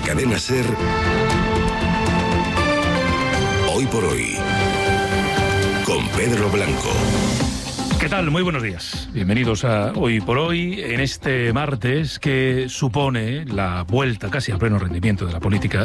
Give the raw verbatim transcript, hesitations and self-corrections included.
Cadena SER, Hoy por Hoy, con Pedro Blanco. ¿Qué tal? Muy buenos días. Bienvenidos a Hoy por Hoy, en este martes que supone la vuelta casi a pleno rendimiento de la política